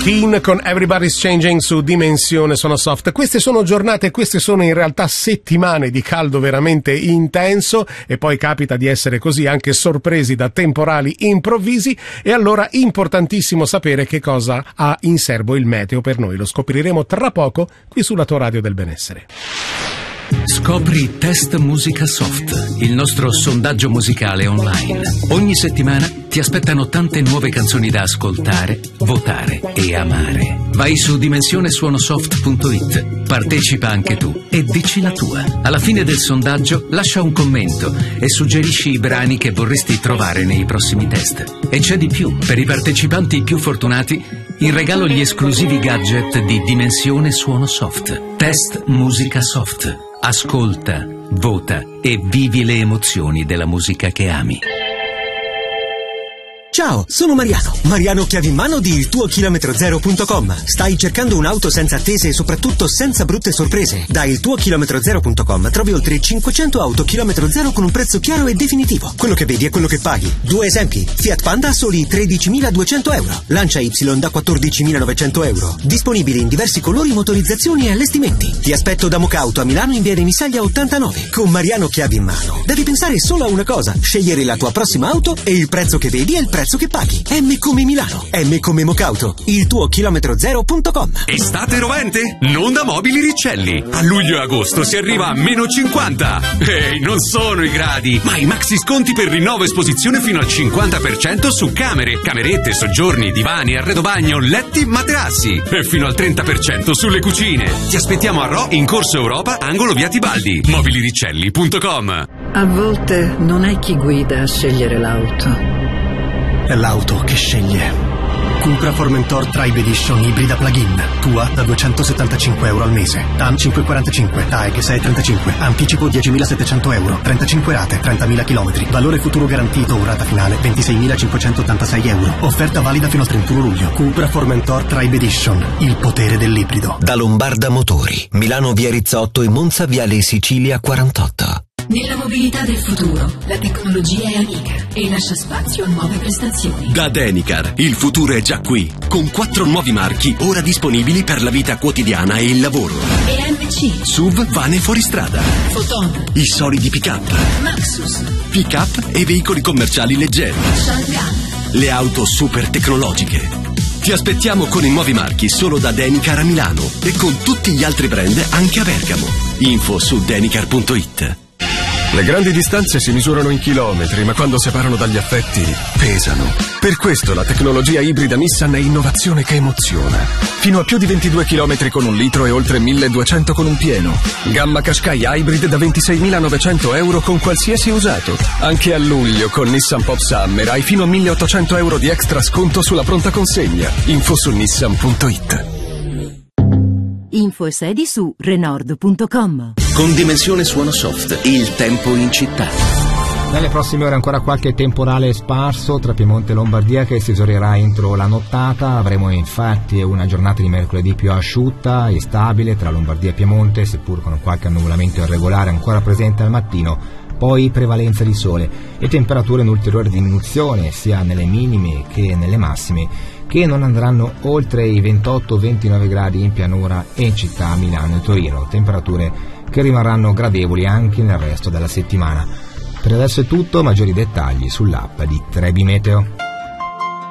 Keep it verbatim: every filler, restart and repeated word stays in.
Teen con Everybody's Changing su Dimensione Suono Soft. Queste sono giornate, queste sono in realtà settimane di caldo veramente intenso, e poi capita di essere così anche sorpresi da temporali improvvisi, e allora importantissimo sapere che cosa ha in serbo il meteo per noi. Lo scopriremo tra poco qui sulla tua radio del benessere. Scopri Test Musica Soft, il nostro sondaggio musicale online. Ogni settimana ti aspettano tante nuove canzoni da ascoltare, votare e amare. Vai su dimensione suono soft punto it, partecipa anche tu e dici la tua. Alla fine del sondaggio lascia un commento e suggerisci i brani che vorresti trovare nei prossimi test. E c'è di più, per i partecipanti più fortunati, in regalo gli esclusivi gadget di Dimensione Suono Soft. Test Musica Soft. Ascolta, vota e vivi le emozioni della musica che ami. Ciao, sono Mariano, Mariano Chiavi in mano di il tuo chilometro zero punto com. Stai cercando un'auto senza attese e soprattutto senza brutte sorprese? Da il tuo chilometro zero punto com trovi oltre cinquecento auto chilometro zero con un prezzo chiaro e definitivo. Quello che vedi è quello che paghi. Due esempi: Fiat Panda a soli tredicimiladuecento euro, Lancia Y da quattordicimilanovecento euro. Disponibili in diversi colori, motorizzazioni e allestimenti. Ti aspetto da Mocauto a Milano in via Remisaglia ottantanove. Con Mariano Chiavi in mano devi pensare solo a una cosa: scegliere la tua prossima auto e il prezzo che vedi è il prezzo che paghi. M come Milano, M come Mocauto, il tuo chilometro zero punto com. Estate rovente? Non da Mobili Riccelli. A luglio e agosto si arriva a meno cinquanta. Ehi, non sono i gradi, ma i maxi sconti per rinnovo esposizione fino al cinquanta per cento su camere, camerette, soggiorni, divani, arredo bagno, letti, materassi. E fino al trenta per cento sulle cucine. Ti aspettiamo a Rho in Corso Europa, angolo via Tibaldi. mobili riccelli punto com. A volte non è chi guida a scegliere l'auto, è l'auto che sceglie. Cupra Formentor Tribe Edition ibrida plug-in. Tua da duecentosettantacinque euro al mese. T A M cinquecentoquarantacinque, T A E G sei virgola trentacinque. Anticipo diecimilasettecento euro. trentacinque rate, trentamila chilometri. Valore futuro garantito, rata finale ventiseimilacinquecentottantasei euro. Offerta valida fino al trentuno luglio. Cupra Formentor Tribe Edition. Il potere dell'ibrido. Da Lombarda Motori. Milano via Rizzotto e Monza viale Sicilia quarantotto. Nella mobilità del futuro, la tecnologia è amica e lascia spazio a nuove prestazioni. Da Denicar, il futuro è già qui, con quattro nuovi marchi ora disponibili per la vita quotidiana e il lavoro. E M C, S U V, van e fuoristrada, Photon, i solidi pick-up, Maxus, pick-up e veicoli commerciali leggeri, Shangan, le auto super tecnologiche. Ti aspettiamo con i nuovi marchi solo da Denicar a Milano e con tutti gli altri brand anche a Bergamo. Info su denicar punto it. Le grandi distanze si misurano in chilometri, ma quando separano dagli affetti pesano. Per questo la tecnologia ibrida Nissan è innovazione che emoziona. Fino a più di ventidue chilometri con un litro e oltre milleduecento con un pieno. Gamma Qashqai Hybrid da ventiseimilanovecento euro con qualsiasi usato. Anche a luglio con Nissan Pop Summer hai fino a milleottocento euro di extra sconto sulla pronta consegna. Info su nissan punto it. Info e sedi su renord punto com. Con Dimensione Suono Soft, il tempo in città. Nelle prossime ore ancora qualche temporale sparso tra Piemonte e Lombardia che si esaurirà entro la nottata. Avremo infatti una giornata di mercoledì più asciutta e stabile tra Lombardia e Piemonte, seppur con qualche annuvolamento irregolare ancora presente al mattino. Poi prevalenza di sole e temperature in ulteriore diminuzione sia nelle minime che nelle massime, che non andranno oltre i ventotto ventinove gradi in pianura e in città Milano e Torino, temperature che rimarranno gradevoli anche nel resto della settimana. Per adesso è tutto, maggiori dettagli sull'app di Trebi Meteo.